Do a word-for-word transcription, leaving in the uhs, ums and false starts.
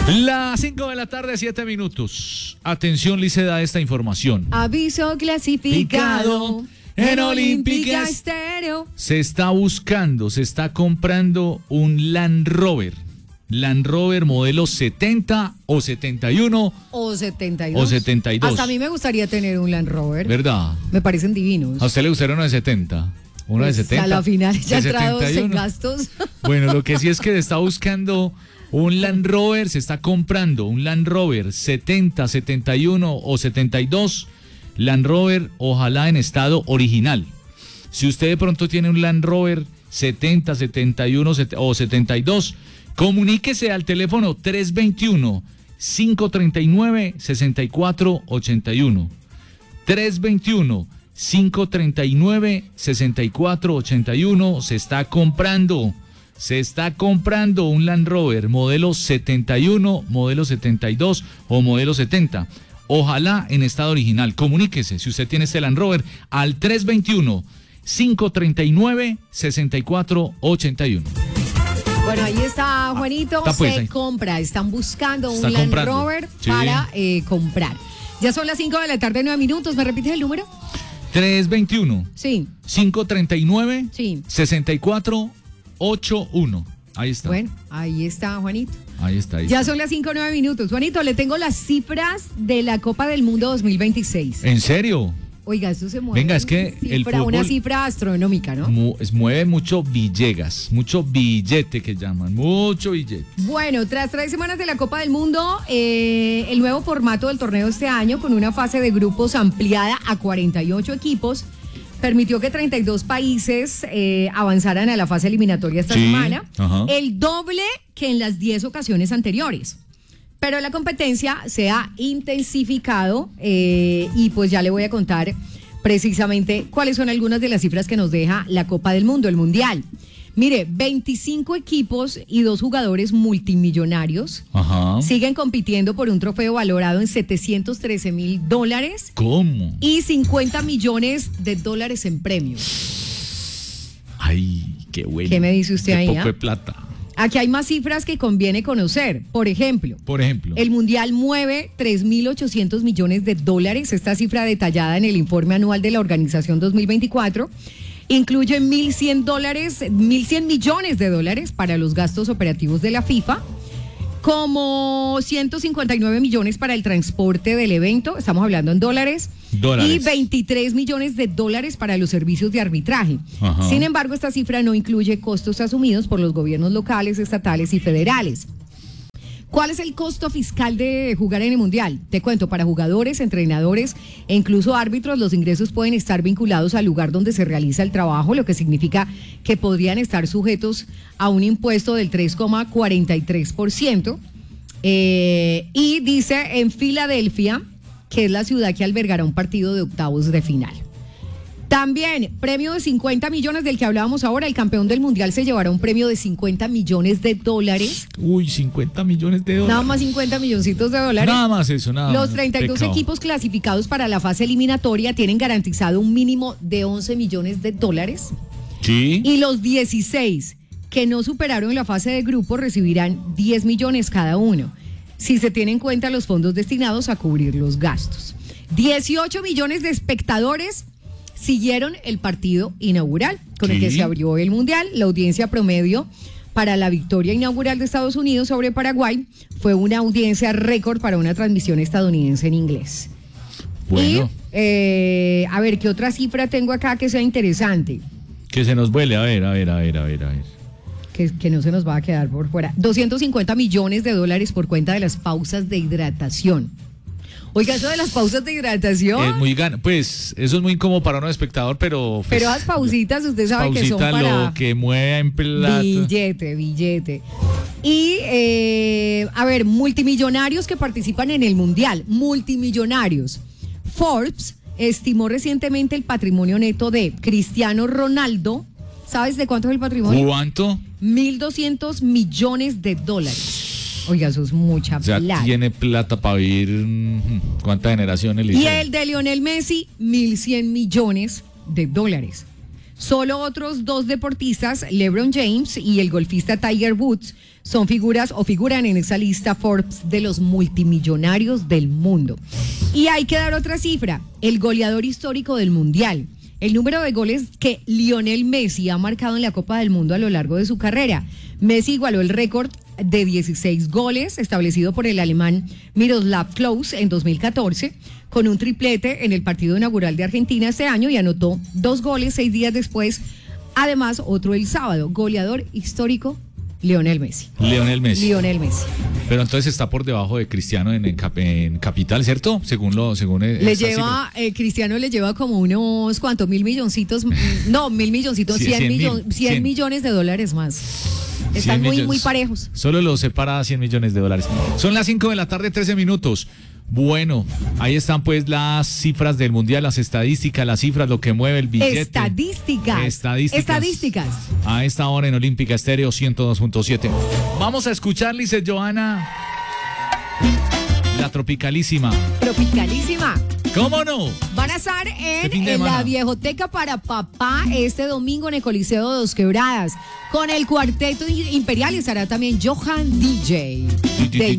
Las cinco de la tarde, siete minutos. Atención, Lice, da esta información. Aviso clasificado en Olímpica Estéreo. Se está buscando, se está comprando un Land Rover. Land Rover modelo setenta o setenta y uno. O setenta y dos. O setenta y dos. Hasta a mí me gustaría tener un Land Rover. ¿Verdad? Me parecen divinos. ¿A usted le gustaría uno de setenta? Uno Pues de setenta. A la final ya de entrados setenta y uno. en gastos. Bueno, lo que sí es que se está buscando un Land Rover, se está comprando un Land Rover setenta, setenta y uno o setenta y dos. Land Rover, ojalá en estado original. Si usted de pronto tiene un Land Rover setenta, setenta y uno o setenta y dos, comuníquese al teléfono tres dos uno, cinco tres nueve, seis cuatro ocho uno. tres dos uno, cinco tres nueve, seis cuatro ocho uno. Se está comprando, se está comprando un Land Rover modelo setenta y uno, modelo setenta y dos o modelo setenta. Ojalá en estado original. Comuníquese, si usted tiene este Land Rover, al tres dos uno, cinco tres nueve, seis cuatro ocho uno. Bueno, ahí está, Juanito. Está pues, se ahí. compra. Están buscando Está un Land comprando. Rover Sí. para eh, comprar. Ya son las cinco de la tarde, nueve minutos. ¿Me repites el número? tres dos uno, Sí. cinco tres nueve, Sí. seis cuatro ocho uno. Ahí está. Bueno, ahí está, Juanito. Ahí está. Ahí Ya está. son las cinco, nueve minutos. Juanito, le tengo las cifras de la Copa del Mundo dos mil veintiséis. ¿En serio? Oiga, eso se mueve. Venga, es que cifra, el fútbol- una cifra astronómica, ¿no? Mu- es- mueve mucho Villegas, mucho billete que llaman, mucho billete. Bueno, tras tres semanas de la Copa del Mundo, eh, el nuevo formato del torneo este año, con una fase de grupos ampliada a cuarenta y ocho equipos, permitió que treinta y dos países eh, avanzaran a la fase eliminatoria esta Sí, semana, ajá. el doble que en las diez ocasiones anteriores. Pero la competencia se ha intensificado eh, y pues ya le voy a contar precisamente cuáles son algunas de las cifras que nos deja la Copa del Mundo, el Mundial. Mire, veinticinco equipos y dos jugadores multimillonarios Ajá. siguen compitiendo por un trofeo valorado en setecientos trece mil dólares ¿Cómo? y cincuenta millones de dólares en premios. Ay, qué bueno. ¿Qué me dice usted Qué ahí, poco ah? de plata. Aquí hay más cifras que conviene conocer. Por ejemplo, Por ejemplo. el Mundial mueve tres mil ochocientos millones de dólares. Esta cifra detallada en el informe anual de la organización dos mil veinticuatro incluye mil cien dólares, mil cien millones de dólares para los gastos operativos de la FIFA, como ciento cincuenta y nueve millones para el transporte del evento, estamos hablando en dólares, Dólares. y veintitrés millones de dólares para los servicios de arbitraje. Ajá. Sin embargo, esta cifra no incluye costos asumidos por los gobiernos locales, estatales y federales. ¿Cuál es el costo fiscal de jugar en el Mundial? Te cuento, para jugadores, entrenadores e incluso árbitros, los ingresos pueden estar vinculados al lugar donde se realiza el trabajo, lo que significa que podrían estar sujetos a un impuesto del tres coma cuarenta y tres por ciento. Eh, y dice en Filadelfia, que es la ciudad que albergará un partido de octavos de final. También, premio de cincuenta millones del que hablábamos ahora. El campeón del Mundial se llevará un premio de cincuenta millones de dólares. Uy, cincuenta millones de dólares. Nada más cincuenta milloncitos de dólares. Nada más eso, nada Los más. treinta y dos Pecado. equipos clasificados para la fase eliminatoria tienen garantizado un mínimo de once millones de dólares. Sí. Y los dieciséis que no superaron la fase de grupo recibirán diez millones cada uno, si se tienen en cuenta los fondos destinados a cubrir los gastos. dieciocho millones de espectadores siguieron el partido inaugural con el Sí. que se abrió el Mundial. La audiencia promedio para la victoria inaugural de Estados Unidos sobre Paraguay fue una audiencia récord para una transmisión estadounidense en inglés. Bueno, Y, eh, a ver, ¿qué otra cifra tengo acá que sea interesante? que se nos vuele. A ver, a ver, a ver, a ver, a ver. Que, que no se nos va a quedar por fuera. doscientos cincuenta millones de dólares por cuenta de las pausas de hidratación. Oiga, eso de las pausas de hidratación. Es muy gana. Pues eso es muy incómodo para un espectador, pero. Pues, Pero las pausitas, usted sabe que son pausita para lo que mueve en plata. billete, billete. Y, eh, a ver, multimillonarios que participan en el Mundial. Multimillonarios. Forbes estimó recientemente el patrimonio neto de Cristiano Ronaldo. ¿Sabes de cuánto es el patrimonio? ¿Cuánto? mil doscientos millones de dólares. Oiga, eso es mucha O sea, plata. tiene plata para vivir. mm, ¿Cuántas generaciones le Y hicieron? el de Lionel Messi, mil cien millones de dólares. Solo otros dos deportistas, LeBron James y el golfista Tiger Woods, son figuras o figuran en esa lista Forbes de los multimillonarios del mundo. Y hay que dar otra cifra, el goleador histórico del Mundial. El número de goles que Lionel Messi ha marcado en la Copa del Mundo a lo largo de su carrera. Messi igualó el récord de dieciséis goles establecido por el alemán Miroslav Klose en dos mil catorce con un triplete en el partido inaugural de Argentina este año y anotó dos goles seis días después. Además, otro el sábado. Goleador histórico, Lionel Messi. Lionel Messi. Lionel Messi. Pero entonces está por debajo de Cristiano en, en, cap, en capital, ¿cierto? Según lo, según le lleva, eh, Cristiano le lleva como unos cuantos mil milloncitos, no, mil milloncitos, cien, cien, millon, mil, cien, cien millones de dólares más. Están muy, muy parejos. Solo los separa cien millones de dólares. Son las cinco de la tarde, trece minutos. Bueno, ahí están pues las cifras del Mundial, las estadísticas, las cifras, lo que mueve el billete. Estadísticas. Estadísticas. Estadísticas. A esta hora en Olímpica Estéreo ciento dos punto siete. Vamos a escuchar, Lice Joana, la tropicalísima. Tropicalísima. ¿Cómo no? Van a estar en, en la Viejoteca para Papá este domingo en el Coliseo de Dos Quebradas con el Cuarteto Imperial y estará también Johan D J. D J